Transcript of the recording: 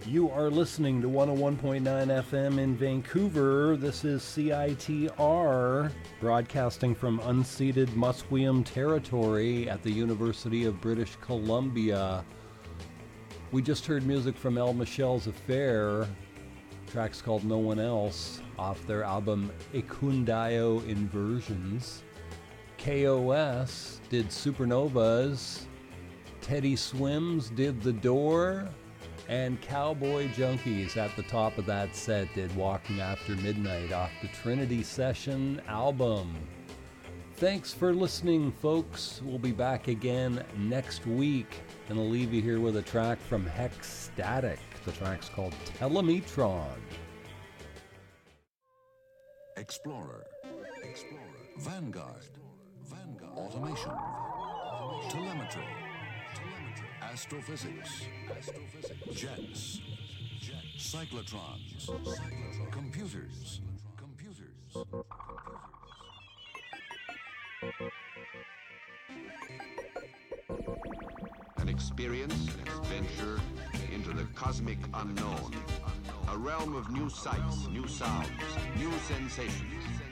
You are listening to 101.9 FM in Vancouver. This is CITR, broadcasting from unceded Musqueam territory at the University of British Columbia. We just heard music from El Michel's Affair. The track's called No One Else, off their album Ekundayo Inversions. KOS did Supernovas. Teddy Swims did The Door. And Cowboy Junkies at the top of that set did Walking After Midnight off the Trinity Session album. Thanks for listening, folks. We'll be back again next week. And I'll leave you here with a track from Hex Static. The track's called Telemetron. Explorer. Vanguard. Automation. Telemetry. Astrophysics. Jets. Cyclotrons. Computers. An experience, an adventure into the cosmic unknown. A realm of new sights, new sounds, new sensations.